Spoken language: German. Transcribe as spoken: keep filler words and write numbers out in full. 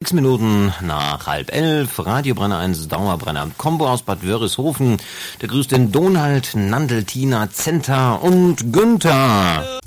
Sechs Minuten nach halb elf, Radio Brenner eins, Dauerbrenner, Combo aus Bad Wörishofen. Der grüßt den Donald, Nandel, Tina, Zenta und Günther.